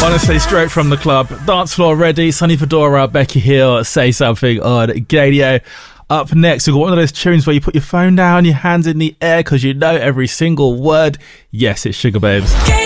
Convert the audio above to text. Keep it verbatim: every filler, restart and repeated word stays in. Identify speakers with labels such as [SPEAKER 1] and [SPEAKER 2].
[SPEAKER 1] Honestly, straight from the club. Dance floor ready. Sonny Fedora, Becky Hill, Say Something on Gadio. Up next, we've got one of those tunes where you put your phone down, your hands in the air because you know every single word. Yes, it's Sugar Babes.